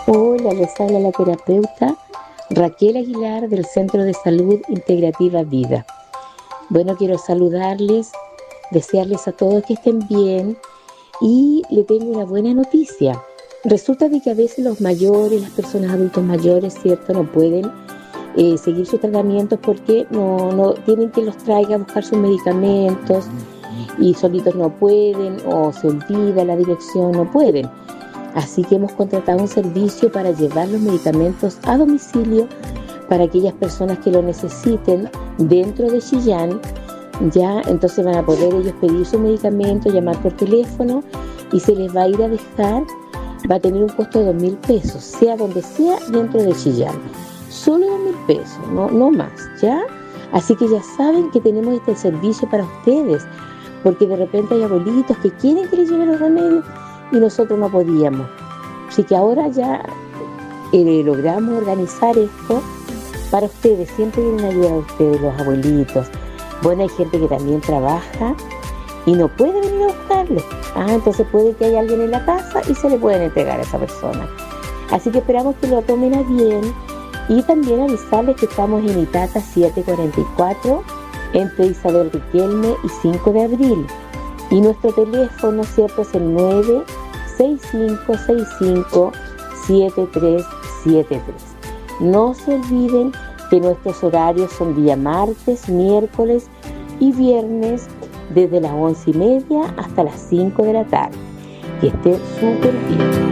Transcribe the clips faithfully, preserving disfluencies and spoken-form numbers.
Hola, les habla la terapeuta Raquel Aguilar del Centro de Salud Integrativa Vida. Bueno, quiero saludarles, desearles a todos que estén bien y le tengo una buena noticia. Resulta de que a veces los mayores, las personas adultos mayores, ¿cierto?, no pueden eh, seguir sus tratamientos porque no, no tienen que los traiga a buscar sus medicamentos y solitos no pueden o se olvida la dirección, no pueden. Así que hemos contratado un servicio para llevar los medicamentos a domicilio para aquellas personas que lo necesiten dentro de Chillán. Ya, entonces van a poder ellos pedir su medicamento, llamar por teléfono y se les va a ir a dejar, va a tener un costo de dos mil pesos, sea donde sea dentro de Chillán. Solo dos mil pesos, no, no más, ¿ya? Así que ya saben que tenemos este servicio para ustedes, porque de repente hay abuelitos que quieren que les lleven los remedios y nosotros no podíamos. Así que ahora ya eh, logramos organizar esto para ustedes. Siempre vienen a ayudar a ustedes, los abuelitos. Bueno, hay gente que también trabaja y no puede venir a buscarlo. Ah, entonces puede que haya alguien en la casa y se le pueden entregar a esa persona. Así que esperamos que lo tomen a bien y también avisarles que estamos en Itata setecientos cuarenta y cuatro entre Isabel Riquelme y cinco de abril. Y nuestro teléfono, ¿cierto?, es el nueve seis cinco seis cinco siete tres siete tres. No se olviden que nuestros horarios son día martes, miércoles y viernes desde las once y media hasta las cinco de la tarde. Que esté súper bien.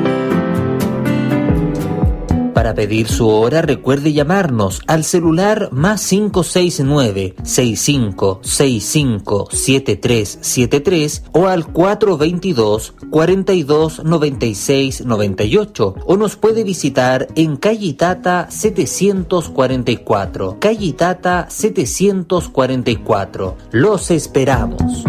Para pedir su hora, recuerde llamarnos al celular más cinco seis nueve, seis cinco seis cinco, siete tres siete tres o al cuatro dos dos, cuatro dos nueve seis nueve ocho, o nos puede visitar en calle Itata setecientos cuarenta y cuatro. Calle Itata setecientos cuarenta y cuatro. Los esperamos.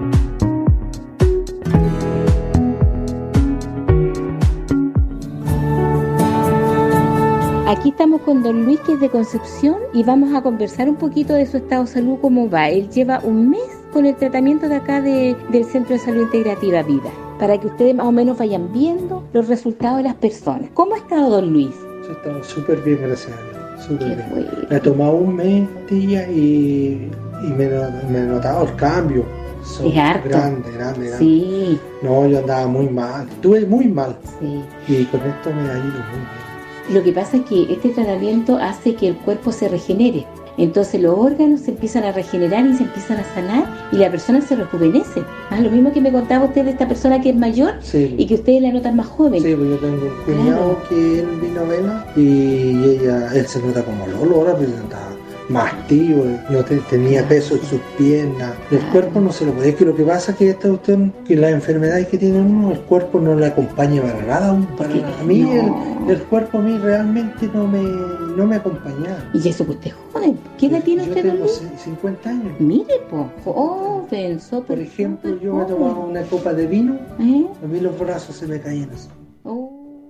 Aquí estamos con don Luis, que es de Concepción, y vamos a conversar un poquito de su estado de salud, cómo va. Él lleva un mes con el tratamiento de acá de, del Centro de Salud Integrativa Vida, para que ustedes más o menos vayan viendo los resultados de las personas. ¿Cómo ha estado don Luis? He estado súper bien, gracias a Dios. Súper bien. Bueno. Me he tomado un mes, tía, y, y me, me he notado el cambio. Son es harto. Grande, grande, grande. Sí. No, yo andaba muy mal. Estuve muy mal. Sí. Y con esto me ha ido muy bien. Lo que pasa es que este tratamiento hace que el cuerpo se regenere. Entonces los órganos se empiezan a regenerar y se empiezan a sanar y la persona se rejuvenece. Ah, lo mismo que me contaba usted de esta persona que es mayor, sí, y que ustedes la notan más joven. Sí, pues yo tengo un cuñado, claro, que él vino a verla y ella, él se nota como Lolo, ahora presentaba más activo, no te, tenía peso en sus piernas, el ah. cuerpo no se lo podía. Es que lo que pasa es que esta cuestión, que las enfermedades que tiene uno, el cuerpo no le acompaña para nada. Para a mí no. el, el cuerpo a mí realmente no me, no me acompañaba. Y eso que usted es joven. ¿Qué edad tiene usted? Yo tengo cincuenta años. Mire, po, joven, so por ejemplo, yo me tomaba una copa de vino, ¿eh? A mí los brazos se me caían así. Oh.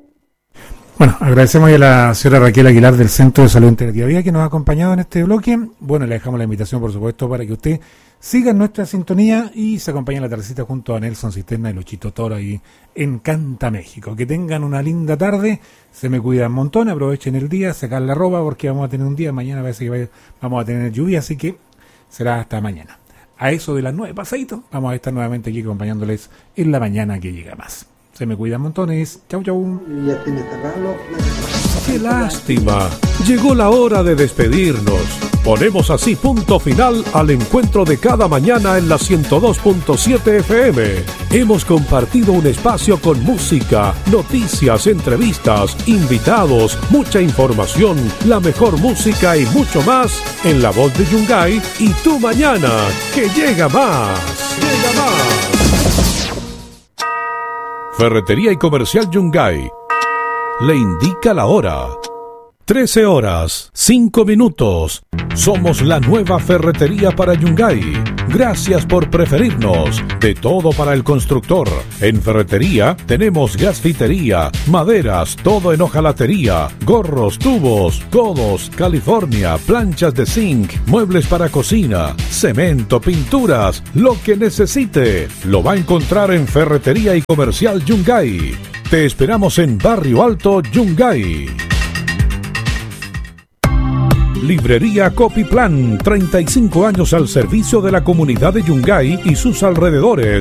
Bueno, agradecemos a la señora Raquel Aguilar del Centro de Salud Integrativa Vida que nos ha acompañado en este bloque. Bueno, le dejamos la invitación, por supuesto, para que usted siga en nuestra sintonía y se acompañe en la tardecita junto a Nelson Cisterna y Luchito Toro ahí en Canta México. Que tengan una linda tarde, se me cuidan un montón, aprovechen el día, sacar la ropa porque vamos a tener un día, mañana parece que vamos a tener lluvia, así que será hasta mañana. A eso de las nueve pasaditos, vamos a estar nuevamente aquí acompañándoles en la mañana que llega más. Se me cuidan montones. Chau, chau. Ya tiene cerrado. ¡Qué lástima! Llegó la hora de despedirnos. Ponemos así punto final al encuentro de cada mañana en la ciento dos punto siete F M. Hemos compartido un espacio con música, noticias, entrevistas, invitados, mucha información, la mejor música y mucho más en la voz de Yungay y Tu Mañana, que llega más. Llega más. Ferretería y Comercial Yungay le indica la hora. trece horas, cinco minutos. Somos la nueva ferretería para Yungay. Gracias por preferirnos. De todo para el constructor. En ferretería tenemos gasfitería, maderas, todo en hojalatería, gorros, tubos, codos, California, planchas de zinc, muebles para cocina, cemento, pinturas, lo que necesite. Lo va a encontrar en Ferretería y Comercial Yungay. Te esperamos en Barrio Alto, Yungay. Librería Copyplan, treinta y cinco años al servicio de la comunidad de Yungay y sus alrededores.